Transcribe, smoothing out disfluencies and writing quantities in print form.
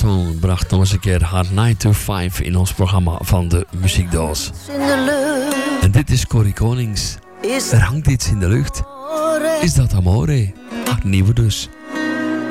Armstrong bracht nog eens een keer haar 9 to 5 in ons programma van de Muziekdoos. En dit is Corrie Konings. Er hangt iets in de lucht. Is dat amore? Haar nieuwe dus.